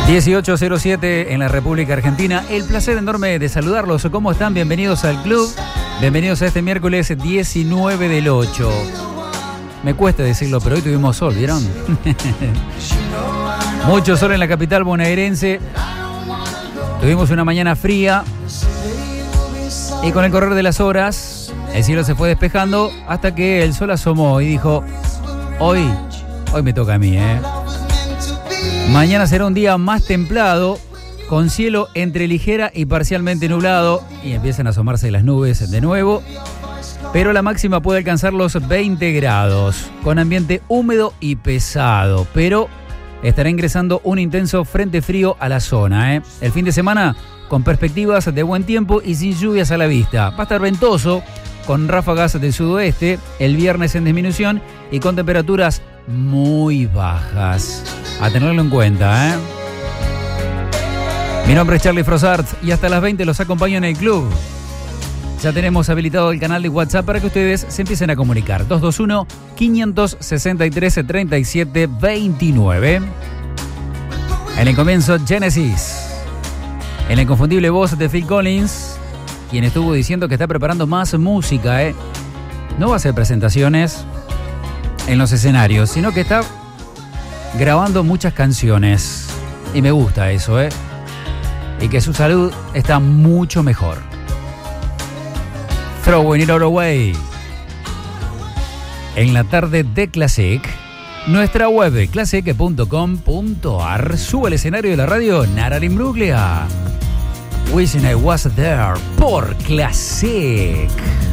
1807 en la República Argentina. El placer enorme de saludarlos. ¿Cómo están? Bienvenidos al club. Bienvenidos a este miércoles 19 del 8. Me cuesta decirlo, pero hoy tuvimos sol, ¿vieron? Mucho sol en la capital bonaerense. Tuvimos una mañana fría. Y con el correr de las horas, el cielo se fue despejando hasta que el sol asomó y dijo: Hoy me toca a mí, ¿eh? Mañana será un día más templado, con cielo entre ligera y parcialmente nublado, y empiezan a asomarse las nubes de nuevo, pero la máxima puede alcanzar los 20 grados, con ambiente húmedo y pesado, pero estará ingresando un intenso frente frío a la zona, ¿eh? El fin de semana, con perspectivas de buen tiempo y sin lluvias a la vista. Va a estar ventoso, con ráfagas del sudoeste, el viernes en disminución y con temperaturas muy bajas. A tenerlo en cuenta, ¿eh? Mi nombre es Charlie Frossart y hasta las 20 los acompaño en el club. Ya tenemos habilitado el canal de WhatsApp para que ustedes se empiecen a comunicar. 221-563-3729. En el comienzo, Genesis. En la inconfundible voz de Phil Collins, quien estuvo diciendo que está preparando más música, ¿eh? No va a hacer presentaciones en los escenarios, sino que está grabando muchas canciones. Y me gusta eso, ¿eh? Y que su salud está mucho mejor. Throwing It All Away. En la tarde de Classic, nuestra web classic.com.ar sube al escenario de la radio Natalie Imbruglia. Wishing I Was There por Classic.